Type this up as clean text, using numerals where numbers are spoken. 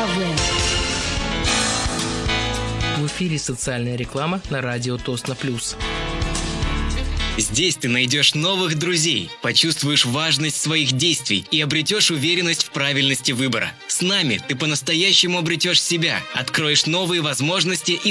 В эфире социальная реклама на радио Тосно Плюс. Здесь ты найдешь новых друзей, почувствуешь важность своих действий и обретешь уверенность в правильности выбора. С нами ты по-настоящему обретешь себя, откроешь новые возможности и